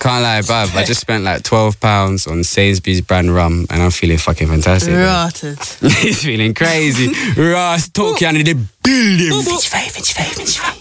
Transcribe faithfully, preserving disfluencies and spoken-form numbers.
can't lie, bruv. I just spent like twelve pounds on Sainsbury's brand rum and I'm feeling fucking fantastic. Rotted. He's feeling crazy. Ross, talk you in the building. Fitch five, fitch five, fitch five.